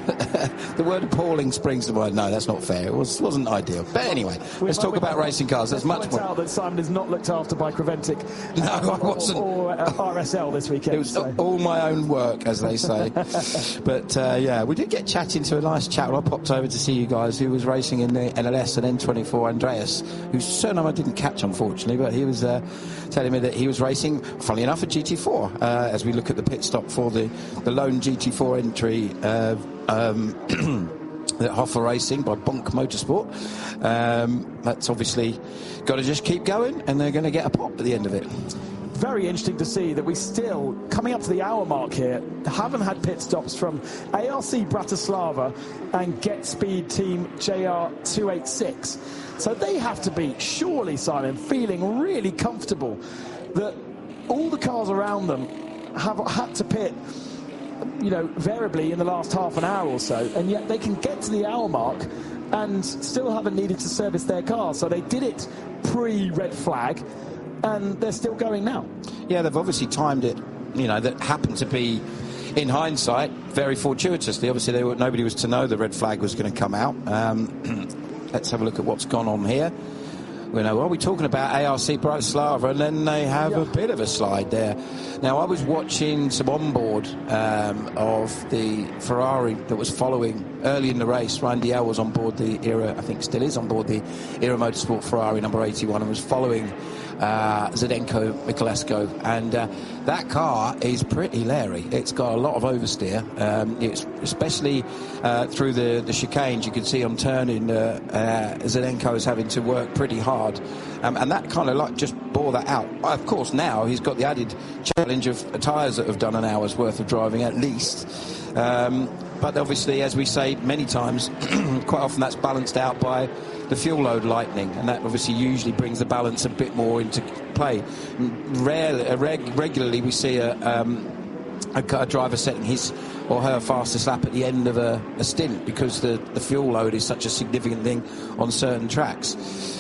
The word appalling springs to mind. No, that's not fair. It was, wasn't ideal. But anyway, we let's talk about racing cars. There's much more. Out that Simon is not looked after by Creventic. No, uh, I wasn't. Or, or uh, R S L this weekend. It was so. all my own work, as they say. But uh, yeah, we did get chatting to a nice chap when I popped over to see you guys, who was racing in the N L S and N twenty-four, Andreas, whose surname I didn't catch, unfortunately, but he was uh, telling me that he was racing, funnily enough, a G T four, uh, as we look at the pit stop for the, the lone G T four entry uh, um, at Hoffa Racing by Bonk Motorsport. Um, that's obviously got to just keep going, and they're going to get a pop at the end of it. Very interesting to see that we still, coming up to the hour mark here, haven't had pit stops from A R C Bratislava and Get Speed Team J R two eighty-six. So they have to be, surely, Simon, feeling really comfortable that all the cars around them have had to pit, you know, variably in the last half an hour or so, and yet they can get to the hour mark and still haven't needed to service their cars. So they did it pre-red flag, and they're still going now. Yeah, they've obviously timed it, you know, that happened to be, in hindsight, very fortuitously. Obviously, they were, nobody was to know the red flag was going to come out. Um, let's have a look at what's gone on here. We know, well, we're talking about A R C Bratislava, and then they have yeah. a bit of a slide there. Now, I was watching some onboard um, of the Ferrari that was following early in the race. Ryan Diel was on board the Era, I think still is on board the Era Motorsport Ferrari number eighty-one, and was following uh, Zdenko Mikulescu, and uh, that car is pretty leery. It's got a lot of oversteer. Um, it's especially uh, through the, the chicanes. You can see on turning, uh, uh, Zdenko is having to work pretty hard, um, and that kind of like just bore that out. Of course, now he's got the added challenge of tyres that have done an hour's worth of driving at least. Um, but obviously, as we say many times, quite often that's balanced out by the fuel load lightening, and that obviously usually brings the balance a bit more into play. Rarely, reg- regularly we see a, um, a, a driver setting his or her fastest lap at the end of a, a stint, because the, the fuel load is such a significant thing on certain tracks.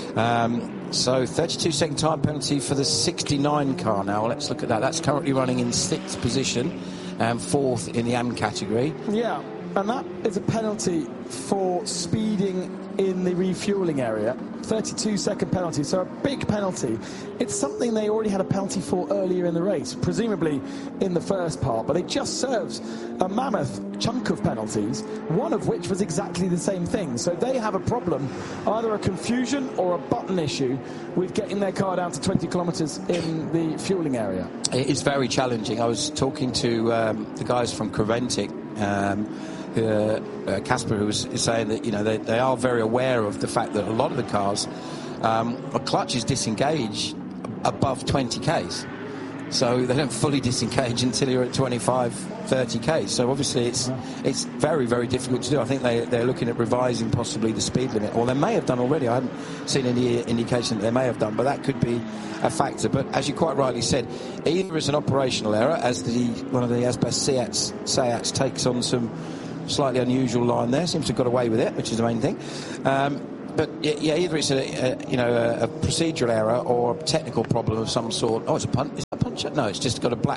Um, so thirty-two second time penalty for the sixty-nine car now. Let's look at that. That's currently running in sixth position and fourth in the A M category. Yeah, and that is a penalty for speeding in the refueling area. thirty-two second penalty, so a big penalty. It's something they already had a penalty for earlier in the race, presumably in the first part, but they just served a mammoth chunk of penalties, one of which was exactly the same thing. So they have a problem, either a confusion or a button issue with getting their car down to twenty kilometres in the fueling area. It is very challenging. I was talking to um, the guys from Creventic, um, Uh, uh, Casper, who was saying that, you know, they, they are very aware of the fact that a lot of the cars, um, a clutch is disengaged above twenty kays. so they don't fully disengage until you're at twenty-five, thirty k. So obviously it's yeah. it's very, very difficult to do. I think they, they're looking at revising possibly the speed limit, or they may have done already. I haven't seen any indication that they may have done, but that could be a factor. But as you quite rightly said, either it's an operational error, as the one of the Asbest Seats, Seats takes on some slightly unusual line there, seems to have got away with it, which is the main thing. Um, But yeah, either it's a, a you know a, a procedural error or a technical problem of some sort. Oh, it's a punch. Is that a puncher? No, it's just got a black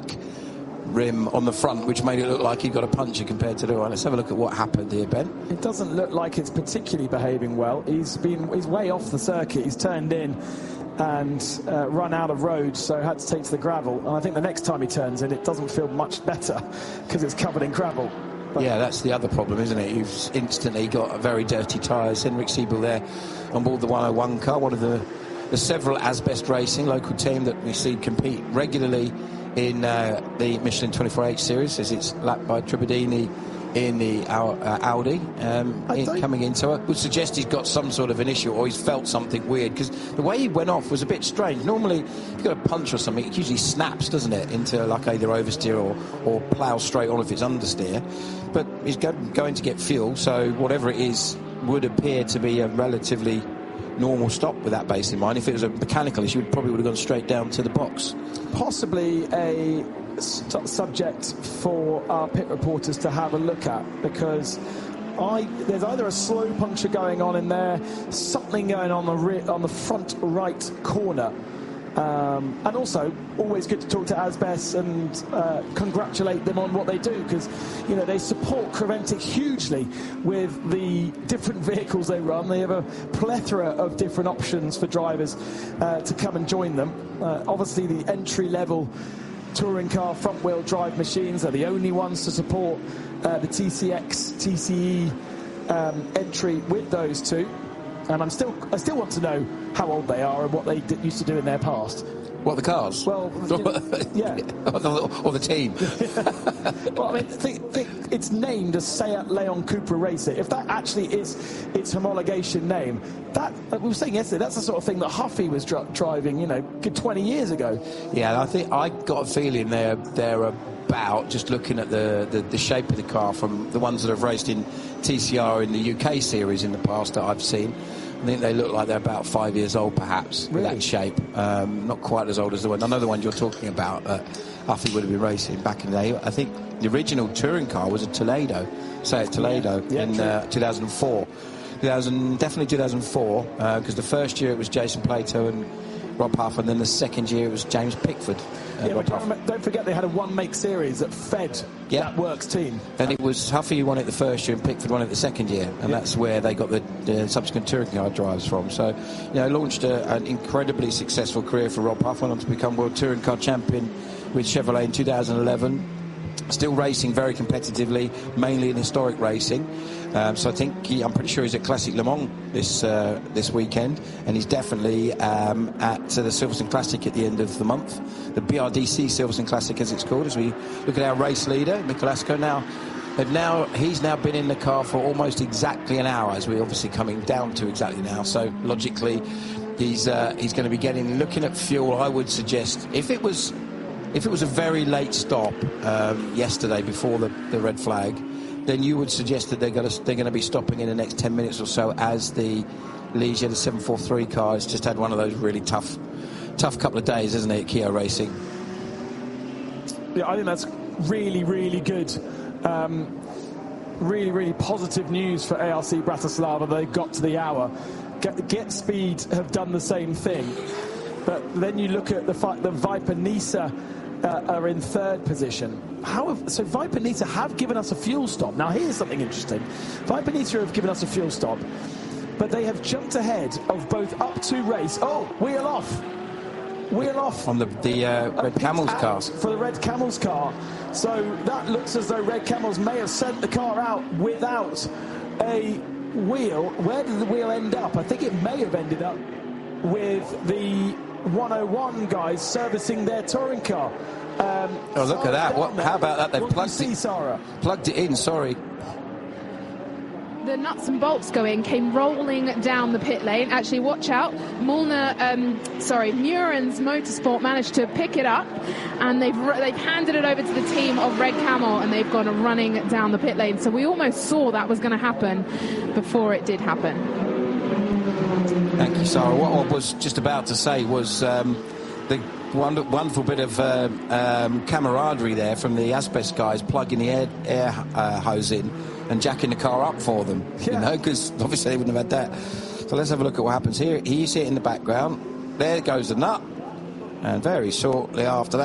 rim on the front, which made it look like he got a puncher compared to the one. Let's have a look at what happened here, Ben. It doesn't look like it's particularly behaving well. He's been he's way off the circuit. He's turned in and uh, run out of road, so had to take to the gravel. And I think the next time he turns in, it doesn't feel much better because it's covered in gravel. Yeah, that's the other problem, isn't it? You've instantly got very dirty tyres. Henrik Siebel there on board the one oh one car, one of the, the several Asbest Racing local team that we see compete regularly in uh, the Michelin twenty-four H series, as it's lapped by Tribadini in the uh, Audi um, in, coming into it. Would suggest he's got some sort of an issue, or he's felt something weird, because the way he went off was a bit strange. Normally, if you've got a punch or something, it usually snaps, doesn't it, into like either oversteer or, or plough straight on if it's understeer. But he's go, going to get fuel, so whatever it is would appear to be a relatively normal stop with that base in mind. If it was a mechanical issue, it probably would have gone straight down to the box. Possibly a st- subject for our pit reporters to have a look at, because I, there's either a slow puncture going on in there, something going on the ri- on the front right corner. Um, and also, always good to talk to Asbest and uh, congratulate them on what they do, because, you know, they support Creventic hugely with the different vehicles they run. They have a plethora of different options for drivers uh, to come and join them. Uh, obviously, the entry-level touring car front-wheel drive machines are the only ones to support uh, the T C X, T C E um, entry with those two. And I'm still, I still want to know how old they are and what they did, used to do in their past. What, the cars? Well, you know, yeah. or, the, or the team. Well, I mean, think, think it's named as Seat Leon Cupra Racing. If that actually is its homologation name, that, like we were saying yesterday, that's the sort of thing that Huffy was dri- driving, you know, good twenty years ago. Yeah, I think I got a feeling they're they're about, just looking at the, the, the shape of the car from the ones that have raced in T C R in the U K series in the past that I've seen. I think they look like they're about five years old, perhaps, really? With that shape. Um, not quite as old as the one. I know the one you're talking about, uh, Huffy would have been racing back in the day. I think the original touring car was a Toledo, Seat Toledo, yeah. Yeah, in uh, two thousand four. two thousand, definitely two thousand four, because uh, the first year it was Jason Plato and Rob Huff, and then the second year it was James Pickford. Uh, yeah, but don't, don't forget they had a one-make series that fed yeah. that Works team. And it was Huffy who won it the first year and Pickford won it the second year, and yeah. that's where they got the, the subsequent touring car drives from. So, you know, launched a, an incredibly successful career for Rob Huff, went on to become World Touring Car Champion with Chevrolet in two thousand eleven. Still racing very competitively, mainly in historic racing. Um, so I think he, I'm pretty sure he's at Classic Le Mans this uh, this weekend, and he's definitely um, at uh, the Silverstone Classic at the end of the month, the B R D C Silverstone Classic as it's called. As we look at our race leader, Mikolasco, now, they've now he's now been in the car for almost exactly an hour, as we're obviously coming down to exactly now. So logically, he's uh, he's going to be getting looking at fuel. I would suggest if it was. If it was a very late stop um, yesterday before the, the red flag, then you would suggest that they're going to they're going to be stopping in the next ten minutes or so, as the Ligier, the seven forty-three car, has just had one of those really tough, tough couple of days, isn't it, Kia Racing? Yeah, I think that's really, really good. Um, really, really positive news for A R C Bratislava. They got to the hour. Get, Get Speed have done the same thing. But then you look at the fact that Viper Nisa uh, are in third position. How have, so Viper Nisa have given us a fuel stop. Now here's something interesting. Viper Nisa have given us a fuel stop, but they have jumped ahead of both up to race. Oh, wheel off. Wheel off. On the, the uh, Red Camels car. For the Red Camels car. So that looks as though Red Camels may have sent the car out without a wheel. Where did the wheel end up? I think it may have ended up with the one oh one guys servicing their touring car. Um, oh, look at that. What, how about that? They've what plugged see, it, Sarah? plugged it in, sorry. the nuts and bolts going, came rolling down the pit lane. Actually, watch out. Molnar, um, sorry, Muren's Motorsport managed to pick it up, and they've they've handed it over to the team of Red Camel, and they've gone running down the pit lane. So we almost saw that was going to happen before it did happen. Thank you, Sarah. What I was just about to say was um, the wonder, wonderful bit of uh, um, camaraderie there from the Asbest guys plugging the air, air uh, hose in and jacking the car up for them, yeah. you know, because obviously they wouldn't have had that. So let's have a look at what happens here. Here you see it in the background. There goes the nut, and very shortly after that,